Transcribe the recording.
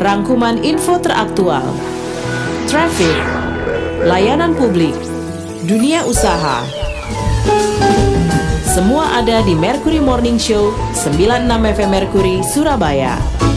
rangkuman info teraktual, traffic, layanan publik, dunia usaha. Semua ada di Mercury Morning Show 96 FM Mercury Surabaya.